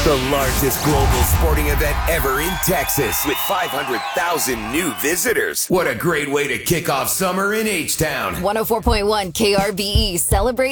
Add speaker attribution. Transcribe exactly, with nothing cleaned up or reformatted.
Speaker 1: The largest global sporting event ever in Texas with five hundred thousand new visitors. What a great way to kick off summer in H-Town.
Speaker 2: one oh four point one K R B E celebrate